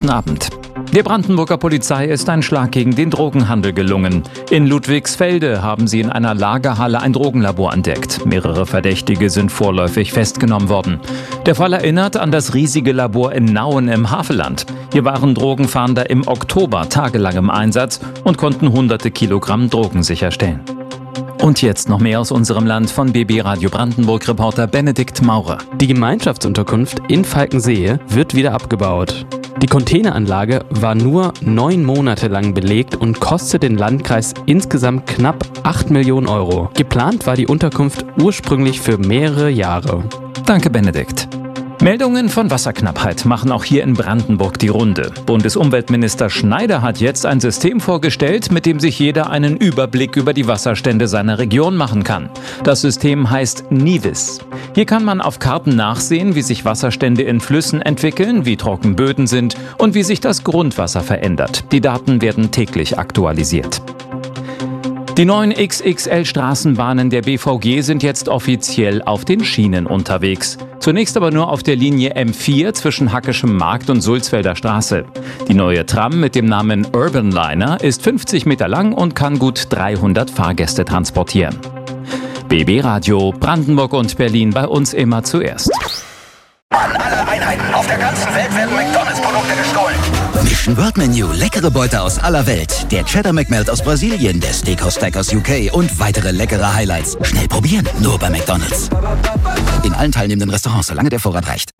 Guten Abend. Der Brandenburger Polizei ist ein Schlag gegen den Drogenhandel gelungen. In Ludwigsfelde haben sie in einer Lagerhalle ein Drogenlabor entdeckt. Mehrere Verdächtige sind vorläufig festgenommen worden. Der Fall erinnert an das riesige Labor in Nauen im Havelland. Hier waren Drogenfahnder im Oktober tagelang im Einsatz und konnten hunderte Kilogramm Drogen sicherstellen. Und jetzt noch mehr aus unserem Land von BB Radio Brandenburg-Reporter Benedikt Maurer. Die Gemeinschaftsunterkunft in Falkensehe wird wieder abgebaut. Die Containeranlage war nur 9 Monate lang belegt und kostet den Landkreis insgesamt knapp 8 Millionen Euro. Geplant war die Unterkunft ursprünglich für mehrere Jahre. Danke, Benedikt. Meldungen von Wasserknappheit machen auch hier in Brandenburg die Runde. Bundesumweltminister Schneider hat jetzt ein System vorgestellt, mit dem sich jeder einen Überblick über die Wasserstände seiner Region machen kann. Das System heißt Nivis. Hier kann man auf Karten nachsehen, wie sich Wasserstände in Flüssen entwickeln, wie trocken Böden sind und wie sich das Grundwasser verändert. Die Daten werden täglich aktualisiert. Die neuen XXL-Straßenbahnen der BVG sind jetzt offiziell auf den Schienen unterwegs. Zunächst aber nur auf der Linie M4 zwischen Hackeschem Markt und Sulzfelder Straße. Die neue Tram mit dem Namen Urban Liner ist 50 Meter lang und kann gut 300 Fahrgäste transportieren. BB Radio, Brandenburg und Berlin, bei uns immer zuerst. An alle Einheiten auf der ganzen Welt werden McDonalds-Produkte gestohlen. Mission Word Menu, leckere Beute aus aller Welt. Der Cheddar McMelt aus Brasilien, der Steakhouse Stack aus UK und weitere leckere Highlights. Schnell probieren, nur bei McDonalds. In allen teilnehmenden Restaurants, solange der Vorrat reicht.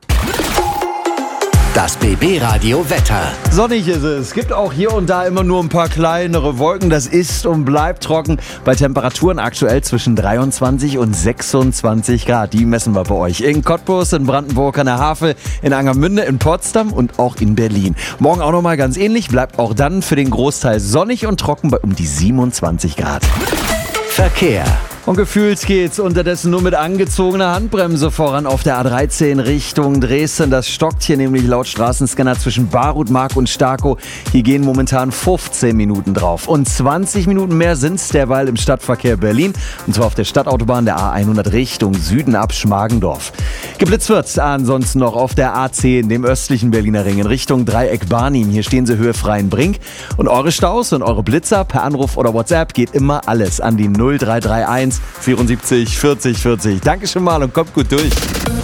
Das BB Radio Wetter. Sonnig ist es. Gibt auch hier und da immer nur ein paar kleinere Wolken. Das ist und bleibt trocken. Bei Temperaturen aktuell zwischen 23 und 26 Grad. Die messen wir bei euch. In Cottbus, in Brandenburg an der Havel, in Angermünde, in Potsdam und auch in Berlin. Morgen auch nochmal ganz ähnlich. Bleibt auch dann für den Großteil sonnig und trocken bei um die 27 Grad. Verkehr. Und gefühlt geht's unterdessen nur mit angezogener Handbremse voran auf der A13 Richtung Dresden. Das stockt hier nämlich laut Straßenscanner zwischen Barut, Mark und Starkow. Hier gehen momentan 15 Minuten drauf. Und 20 Minuten mehr sind's derweil im Stadtverkehr Berlin. Und zwar auf der Stadtautobahn der A100 Richtung Süden ab Schmargendorf. Geblitzt wird's ansonsten noch auf der A10, dem östlichen Berliner Ring in Richtung Dreieck Barnim. Hier stehen sie Höhe Freienbrink. Und eure Staus und eure Blitzer per Anruf oder WhatsApp geht immer alles an die 0331 74 40 40. Danke schon mal und kommt gut durch.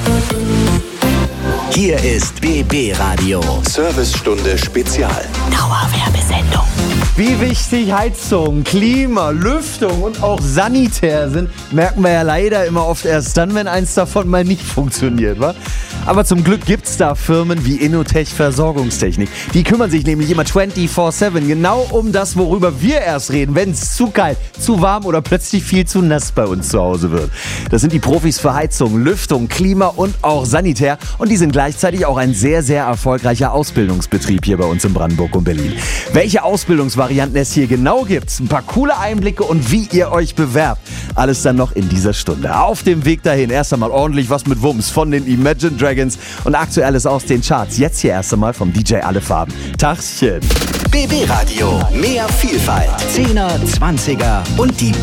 Hier ist BB Radio. Servicestunde Spezial. Dauerwerbesendung. Wie wichtig Heizung, Klima, Lüftung und auch Sanitär sind, merken wir ja leider immer oft erst dann, wenn eins davon mal nicht funktioniert, wa? Aber zum Glück gibt's da Firmen wie Innotech Versorgungstechnik. Die kümmern sich nämlich immer 24/7 genau um das, worüber wir erst reden, wenn es zu kalt, zu warm oder plötzlich viel zu nass bei uns zu Hause wird. Das sind die Profis für Heizung, Lüftung, Klima und auch Sanitär. Und die sind gleichzeitig auch ein sehr, sehr erfolgreicher Ausbildungsbetrieb hier bei uns in Brandenburg und Berlin. Welche Ausbildungsvarianten es hier genau gibt, ein paar coole Einblicke und wie ihr euch bewerbt. Alles dann noch in dieser Stunde. Auf dem Weg dahin erst einmal ordentlich was mit Wumms von den Imagine Dragons und Aktuelles aus den Charts. Jetzt hier erst einmal vom DJ Alle Farben. Tagchen. BB Radio. Mehr Vielfalt. 10er, 20er und die